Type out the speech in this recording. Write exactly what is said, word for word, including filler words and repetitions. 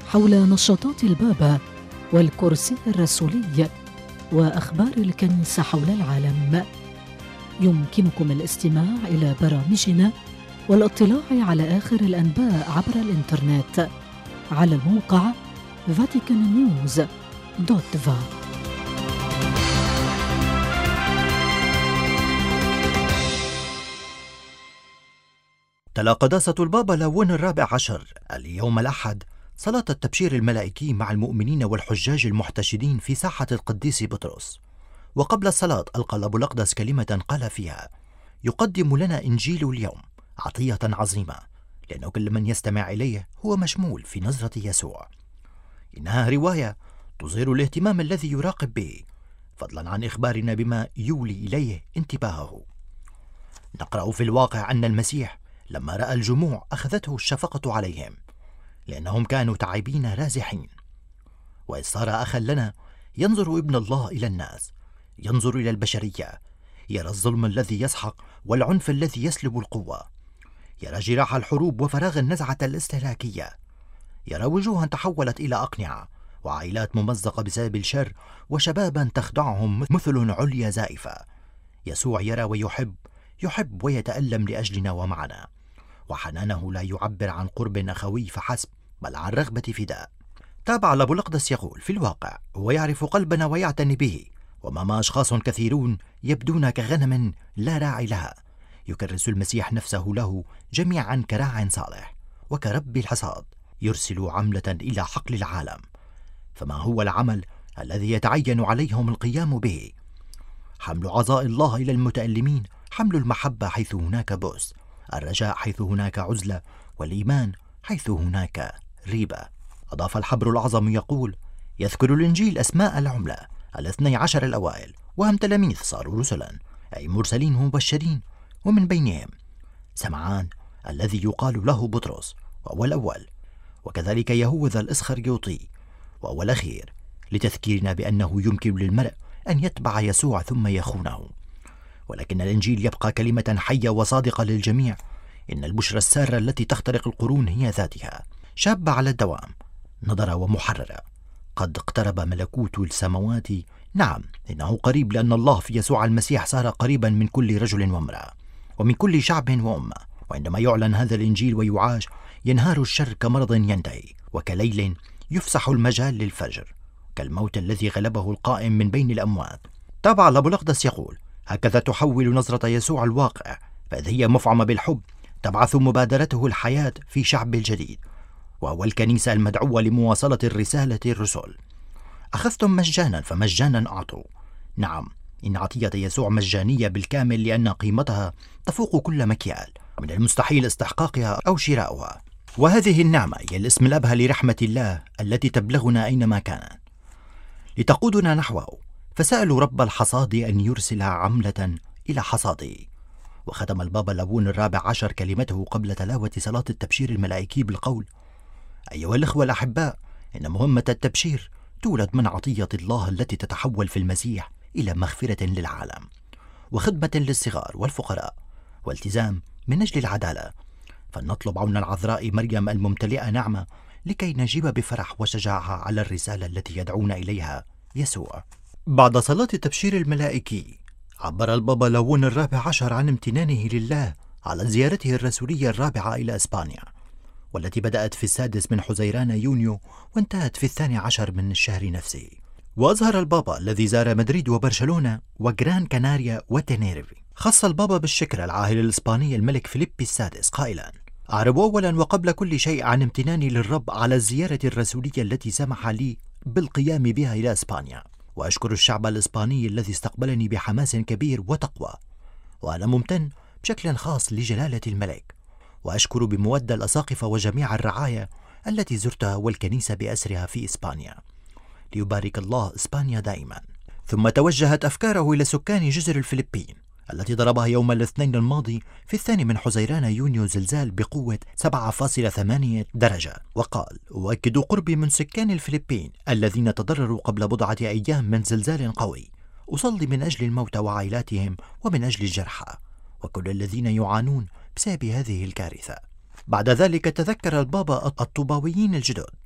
حول نشاطات البابا والكرسي الرسولي وأخبار الكنيسة حول العالم. يمكنكم الاستماع إلى برامجنا والاطلاع على آخر الأنباء عبر الإنترنت على الموقع فاتيكان نيوز دوت فا. تلا قداسة البابا لاون الرابع عشر اليوم الأحد صلاة التبشير الملائكي مع المؤمنين والحجاج المحتشدين في ساحة القديس بطرس. وقبل الصلاة ألقى الأب الأقدس كلمة قال فيها: يقدم لنا إنجيل اليوم عطية عظيمة، لأن كل من يستمع إليه هو مشمول في نظرة يسوع. إنها رواية تظهر الاهتمام الذي يراقب به، فضلا عن إخبارنا بما يولي إليه انتباهه. نقرأ في الواقع أن المسيح لما رأى الجموع أخذته الشفقة عليهم، لأنهم كانوا تعبين رازحين. وإذ صار أخا لنا ينظر ابن الله إلى الناس، ينظر إلى البشرية، يرى الظلم الذي يسحق والعنف الذي يسلب القوة، يرى جراح الحروب وفراغ النزعة الاستهلاكية، يرى وجوها تحولت إلى أقنعة وعائلات ممزقة بسبب الشر وشبابا تخدعهم مثل عليا زائفة. يسوع يرى ويحب، يحب ويتألم لأجلنا ومعنا، وحنانه لا يعبر عن قرب أخوي فحسب، بل عن رغبة فداء. تابع الأب الأقدس يقول: في الواقع هو يعرف قلبنا ويعتني به، ومما أشخاص كثيرون يبدون كغنم لا راعي لها، يكرس المسيح نفسه له جميعا كراع صالح وكرب الحصاد، يرسل عملة إلى حقل العالم. فما هو العمل الذي يتعين عليهم القيام به؟ حمل عطاء الله إلى المتألمين، حمل المحبة حيث هناك بؤس، الرجاء حيث هناك عزلة، والإيمان حيث هناك ريبة. أضاف الحبر الأعظم يقول: يذكر الإنجيل أسماء العملة الاثني عشر الأوائل، وهم تلاميذ صاروا رسلا، أي مرسلين مبشرين، ومن بينهم سمعان الذي يقال له بطرس وهو الأول، وكذلك يهوذا الإسخريوطي وهو الأخير، لتذكيرنا بأنه يمكن للمرء أن يتبع يسوع ثم يخونه. ولكن الإنجيل يبقى كلمة حية وصادقة للجميع. إن البشرى السارة التي تخترق القرون هي ذاتها، شابة على الدوام، نضرة ومحررة. قد اقترب ملكوت السماوات، نعم إنه قريب، لأن الله في يسوع المسيح صار قريبا من كل رجل وامرأة ومن كل شعب وأمة. وعندما يعلن هذا الإنجيل ويعاش، ينهار الشر كمرض ينتهي، وكليل يفسح المجال للفجر، كالموت الذي غلبه القائم من بين الأموات. تابع الأب الأقدس يقول: هكذا تحول نظرة يسوع الواقع، فإذ هي مفعمة بالحب تبعث مبادرته الحياة في شعب الجديد، وهو الكنيسة المدعوة لمواصلة الرسالة الرسل. أخذتم مجانا فمجانا أعطوا. نعم، إن عطية يسوع مجانية بالكامل، لأن قيمتها تفوق كل مكيال، من المستحيل استحقاقها أو شراؤها. وهذه النعمة هي الاسم الأبهى لرحمة الله التي تبلغنا أينما كان لتقودنا نحوه. فسألوا رب الحصاد أن يرسل عملة إلى حصاده. وختم البابا لاون الرابع عشر كلمته قبل تلاوة صلاة التبشير الملائكي بالقول: أيها الأخوة الأحباء، إن مهمة التبشير تولد من عطية الله التي تتحول في المسيح إلى مغفرة للعالم، وخدمة للصغار والفقراء، والتزام من أجل العدالة. فلنطلب عون العذراء مريم الممتلئة نعمة لكي نجيب بفرح وشجاعة على الرسالة التي يدعون إليها يسوع. بعد صلاة التبشير الملائكي، عبر البابا لاون الرابع عشر عن امتنانه لله على زيارته الرسولية الرابعة إلى إسبانيا، والتي بدأت في السادس من حزيران يونيو وانتهت في الثاني عشر من الشهر نفسه. وأظهر البابا الذي زار مدريد وبرشلونة وجران كاناريا وتنيرفي، خص البابا بالشكر العاهل الإسباني الملك فيليبي السادس قائلا: أعرب أولا وقبل كل شيء عن امتناني للرب على الزيارة الرسولية التي سمح لي بالقيام بها إلى إسبانيا، وأشكر الشعب الإسباني الذي استقبلني بحماس كبير وتقوى. وأنا ممتن بشكل خاص لجلالة الملك، وأشكر بمودة الأساقفة وجميع الرعايا التي زرتها والكنيسة بأسرها في إسبانيا. ليبارك الله إسبانيا دائما. ثم توجهت أفكاره إلى سكان جزر الفلبين التي ضربها يوم الاثنين الماضي في الثاني من حزيران يونيو زلزال بقوة سبعة فاصلة ثمانية درجة. وقال: أؤكد قربي من سكان الفلبين الذين تضرروا قبل بضعة أيام من زلزال قوي. أصلي من أجل الموتى وعائلاتهم ومن أجل الجرحى وكل الذين يعانون بسبب هذه الكارثة. بعد ذلك تذكر البابا الطوباويين الجدد